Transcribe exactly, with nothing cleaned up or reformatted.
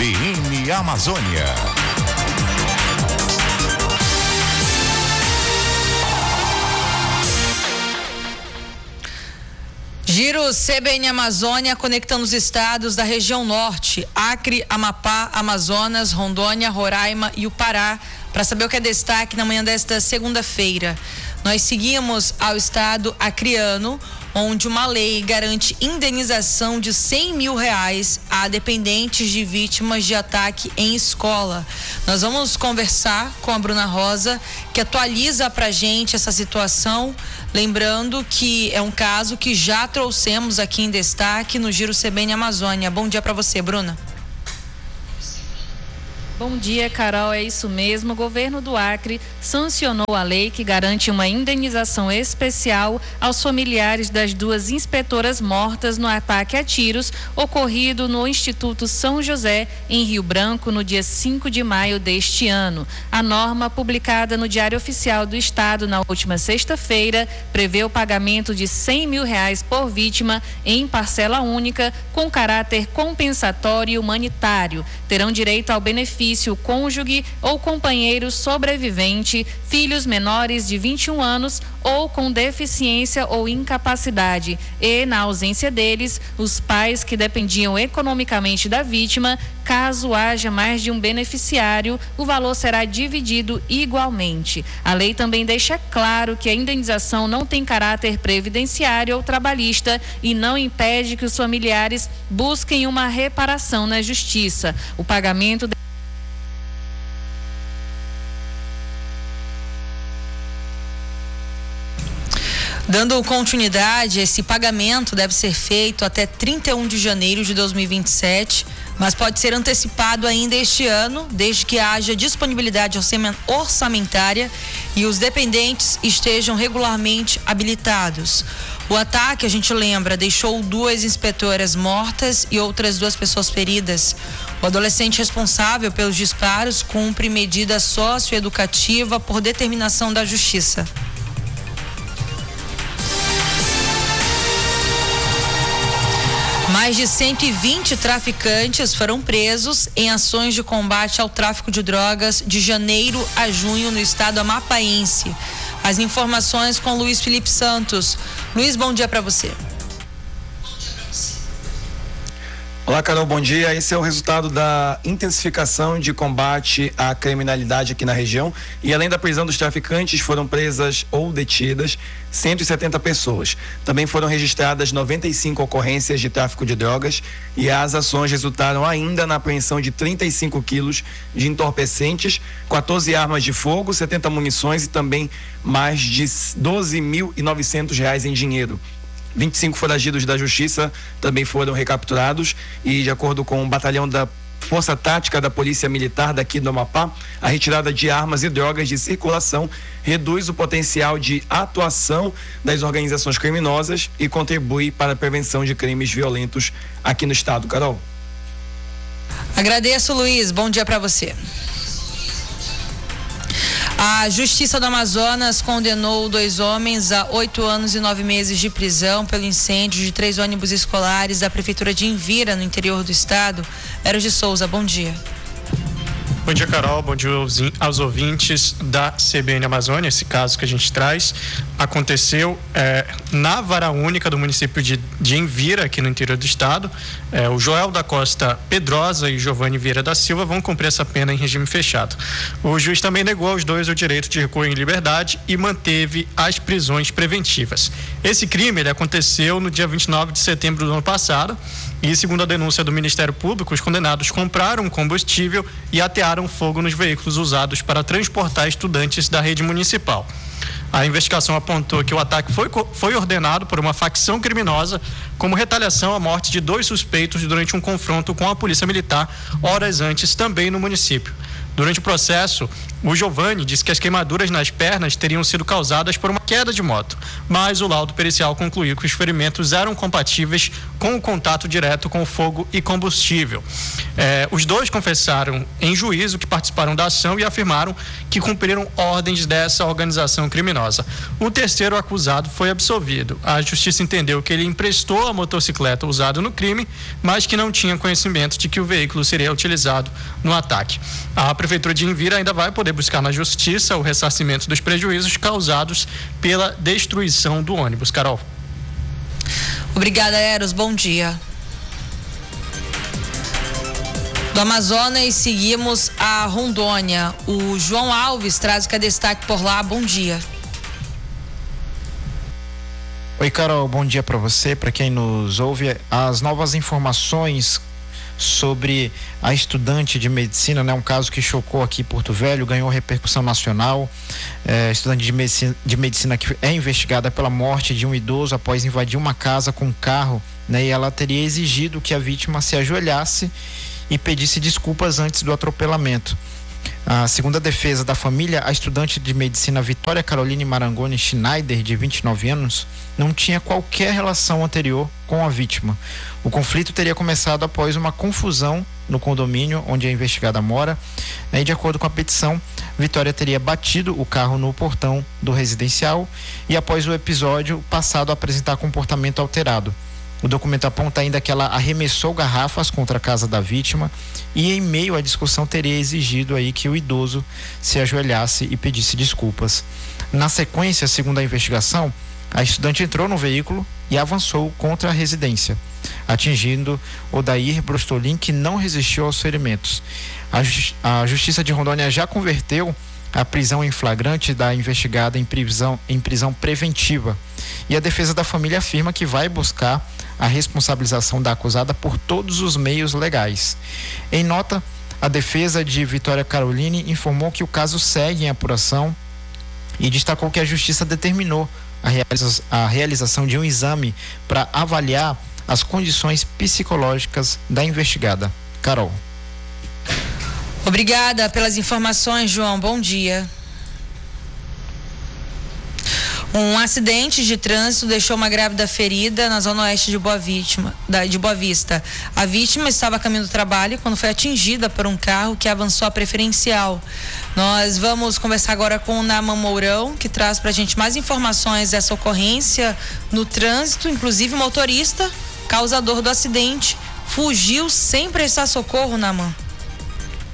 B N Amazônia. Giro C B N Amazônia, conectando os estados da região norte, Acre, Amapá, Amazonas, Rondônia, Roraima e o Pará, para saber o que é destaque na manhã desta segunda-feira. Nós seguimos ao estado acreano, onde uma lei garante indenização de cem mil reais a dependentes de vítimas de ataque em escola. Nós vamos conversar com a Bruna Rosa, que atualiza pra gente essa situação, lembrando que é um caso que já trouxemos aqui em destaque no Giro C B N Amazônia. Bom dia para você, Bruna. Bom dia, Carol. É isso mesmo. O governo do Acre sancionou a lei que garante uma indenização especial aos familiares das duas inspetoras mortas no ataque a tiros ocorrido no Instituto São José, em Rio Branco, no dia cinco de maio deste ano. A norma, publicada no Diário Oficial do Estado na última sexta-feira, prevê o pagamento de cem mil reais por vítima em parcela única, com caráter compensatório e humanitário. Terão direito ao benefício o cônjuge ou companheiro sobrevivente, filhos menores de vinte e um anos ou com deficiência ou incapacidade e, na ausência deles, os pais que dependiam economicamente da vítima. Caso haja mais de um beneficiário, o valor será dividido igualmente. A lei também deixa claro que a indenização não tem caráter previdenciário ou trabalhista e não impede que os familiares busquem uma reparação na justiça. O pagamento Dando continuidade, esse pagamento deve ser feito até trinta e um de janeiro de dois mil e vinte e sete, mas pode ser antecipado ainda este ano, desde que haja disponibilidade orçamentária e os dependentes estejam regularmente habilitados. O ataque, a gente lembra, deixou duas inspetoras mortas e outras duas pessoas feridas. O adolescente responsável pelos disparos cumpre medida socioeducativa por determinação da Justiça. Mais de cento e vinte traficantes foram presos em ações de combate ao tráfico de drogas de janeiro a junho no estado amapaense. As informações com Luiz Felipe Santos. Luiz, bom dia para você. Olá, Carol, bom dia. Esse é o resultado da intensificação de combate à criminalidade aqui na região. E além da prisão dos traficantes, foram presas ou detidas cento e setenta pessoas. Também foram registradas noventa e cinco ocorrências de tráfico de drogas e as ações resultaram ainda na apreensão de trinta e cinco quilos de entorpecentes, quatorze armas de fogo, setenta munições e também mais de doze mil e novecentos reais em dinheiro. vinte e cinco foragidos da Justiça também foram recapturados e, de acordo com o batalhão da Força Tática da Polícia Militar daqui do Amapá, a retirada de armas e drogas de circulação reduz o potencial de atuação das organizações criminosas e contribui para a prevenção de crimes violentos aqui no estado. Carol. Agradeço, Luiz. Bom dia para você. A Justiça do Amazonas condenou dois homens a oito anos e nove meses de prisão pelo incêndio de três ônibus escolares da Prefeitura de Envira, no interior do estado. Eros de Souza, bom dia. Bom dia, Carol. Bom dia aos ouvintes da C B N Amazônia. Esse caso que a gente traz aconteceu é, na vara única do município de, de Envira, aqui no interior do estado. É, o Joel da Costa Pedrosa e Giovanni Vieira da Silva vão cumprir essa pena em regime fechado. O juiz também negou aos dois o direito de recuo em liberdade e manteve as prisões preventivas. Esse crime ele aconteceu no dia vinte e nove de setembro do ano passado e, segundo a denúncia do Ministério Público, os condenados compraram combustível e atearam fogo nos veículos usados para transportar estudantes da rede municipal. A investigação apontou que o ataque foi, foi ordenado por uma facção criminosa como retaliação à morte de dois suspeitos durante um confronto com a Polícia Militar horas antes também no município. Durante o processo, o Giovanni disse que as queimaduras nas pernas teriam sido causadas por uma queda de moto, mas o laudo pericial concluiu que os ferimentos eram compatíveis com o contato direto com fogo e combustível. É, os dois confessaram em juízo que participaram da ação e afirmaram que cumpriram ordens dessa organização criminosa. O terceiro acusado foi absolvido. A justiça entendeu que ele emprestou a motocicleta usada no crime, mas que não tinha conhecimento de que o veículo seria utilizado no ataque. A Prefeitura de Envira ainda vai poder buscar na justiça o ressarcimento dos prejuízos causados pela destruição do ônibus. Carol. Obrigada, Eros. Bom dia. Do Amazonas, seguimos a Rondônia. O João Alves traz o que é destaque por lá. Bom dia. Oi, Carol. Bom dia para você, para quem nos ouve. As novas informações sobre a estudante de medicina, né? Um caso que chocou aqui em Porto Velho, ganhou repercussão nacional. É, estudante de medicina, de medicina que é investigada pela morte de um idoso após invadir uma casa com um carro, né? E ela teria exigido que a vítima se ajoelhasse e pedisse desculpas antes do atropelamento. A segunda defesa da família, a estudante de medicina Vitória Caroline Marangoni Schneider, de vinte e nove anos, não tinha qualquer relação anterior com a vítima. O conflito teria começado após uma confusão no condomínio onde a investigada mora. E, de acordo com a petição, Vitória teria batido o carro no portão do residencial e, após o episódio, passado a apresentar comportamento alterado. O documento aponta ainda que ela arremessou garrafas contra a casa da vítima e, em meio à discussão, teria exigido aí que o idoso se ajoelhasse e pedisse desculpas. Na sequência, segundo a investigação, a estudante entrou no veículo e avançou contra a residência, atingindo Odair Brostolin, que não resistiu aos ferimentos. A, Justi- a Justiça de Rondônia já converteu a prisão em flagrante da investigada em prisão, em prisão preventiva. E a defesa da família afirma que vai buscar a responsabilização da acusada por todos os meios legais. Em nota, a defesa de Vitória Caroline informou que o caso segue em apuração e destacou que a Justiça determinou a, realiza- a realização de um exame para avaliar as condições psicológicas da investigada. Carol. Obrigada pelas informações, João. Bom dia. Um acidente de trânsito deixou uma grávida ferida na zona oeste de Boa, Vítima, da, de Boa Vista. A vítima estava a caminho do trabalho quando foi atingida por um carro que avançou a preferencial. Nós vamos conversar agora com o Naman Mourão, que traz para a gente mais informações dessa ocorrência no trânsito. Inclusive, o motorista, causador do acidente, fugiu sem prestar socorro, Naman.